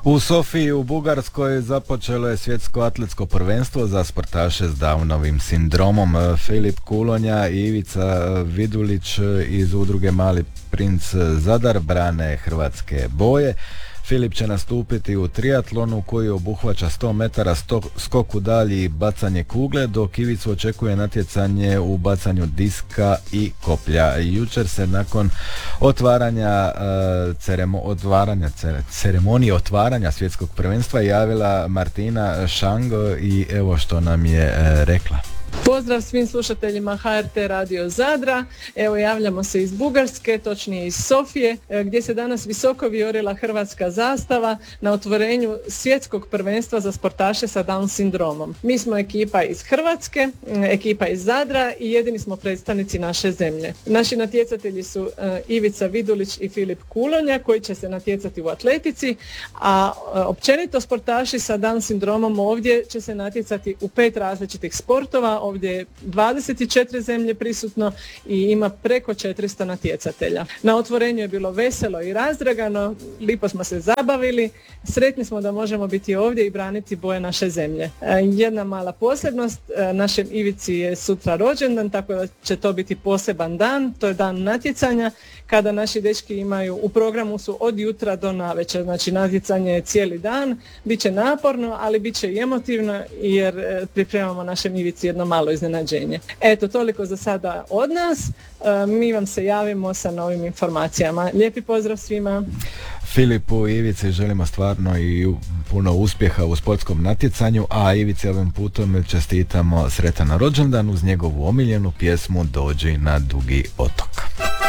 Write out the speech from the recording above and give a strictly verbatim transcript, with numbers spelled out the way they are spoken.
U Sofiji u Bugarskoj započelo je svjetsko atletsko prvenstvo za sportaše s Downovim sindromom. Filip Kulonja i Ivica Vidulić iz udruge Mali princ Zadar brane hrvatske boje. Filip će nastupiti u triatlonu koji obuhvaća sto metara sto, skok u dalji i bacanje kugle, dok Ivicu očekuje natjecanje u bacanju diska i koplja. Jučer se nakon otvaranja, uh, ceremo, otvaranja cere, ceremonije otvaranja svjetskog prvenstva javila Martina Šango i evo što nam je uh, rekla. Pozdrav svim slušateljima H R T Radio Zadra. Evo javljamo se iz Bugarske, točnije iz Sofije, gdje se danas visoko vijorila hrvatska zastava na otvorenju svjetskog prvenstva za sportaše sa Down sindromom. Mi smo ekipa iz Hrvatske, ekipa iz Zadra i jedini smo predstavnici naše zemlje. Naši natjecatelji su uh, Ivica Vidulić i Filip Kulonja koji će se natjecati u atletici, a uh, općenito sportaši sa Down sindromom ovdje će se natjecati u pet različitih sportova. Ovdje je dvadeset četiri zemlje prisutno i ima preko četiristo natjecatelja. Na otvorenju je bilo veselo i razdragano, lipo smo se zabavili, sretni smo da možemo biti ovdje i braniti boje naše zemlje. Jedna mala posebnost, našem Ivici je sutra rođendan, tako da će to biti poseban dan, to je dan natjecanja, kada naši dečki imaju, u programu su od jutra do navečer, znači natjecanje je cijeli dan, bit će naporno, ali bit će i emotivno jer pripremamo našem Ivici jedno malo iznenađenje. Eto, toliko za sada od nas. E, mi vam se javimo sa novim informacijama. Lijepi pozdrav svima. Filipu i Ivici želimo stvarno i puno uspjeha u sportskom natjecanju, a Ivici ovim putom čestitamo sretan rođendan uz njegovu omiljenu pjesmu Dođi na Dugi otok.